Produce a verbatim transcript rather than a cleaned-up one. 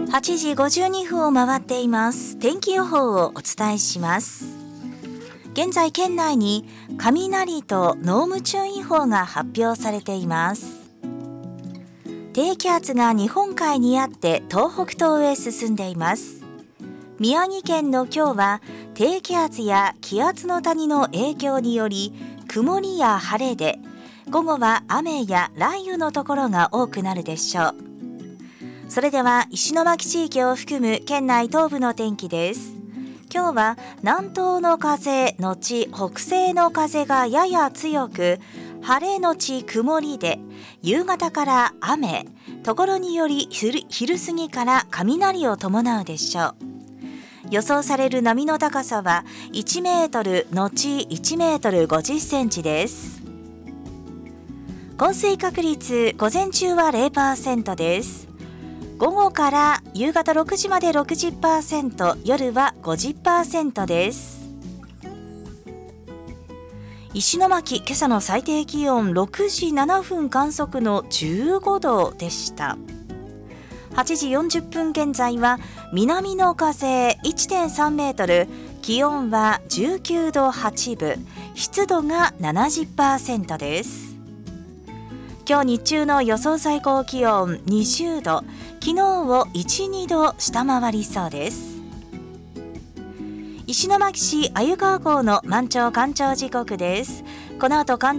はちじごじゅうにふんを回っています。天気予報をお伝えします。現在県内に雷と濃霧注意報が発表されています。低気圧が日本海にあって東北東へ進んでいます。宮城県の今日は低気圧や気圧の谷の影響により曇りや晴れで、午後は雨や雷雨のところが多くなるでしょう。それでは石巻地域を含む県内東部の天気です。今日は南東の風のち北西の風がやや強く、晴れのち曇りで、夕方から雨、ところにより昼、昼過ぎから雷を伴うでしょう。予想される波の高さはいちメートルのちいちメートルごじゅっセンチです。降水確率、午前中は ゼロパーセント です。午後から夕方ろくじまで ろくじゅっパーセント、夜は ごじゅっパーセント です。石巻、今朝の最低気温ろくじななふん観測のじゅうごどでした。はちじよんじゅっぷん現在は南の風 いってんさんメートル、気温はじゅうきゅうどはちぶ、湿度が ななじゅっパーセント です。今日日中の予想最高気温にじゅうど、昨日をいち、にど下回りそうです。石巻市鮎川港の満潮干潮時刻です。この後関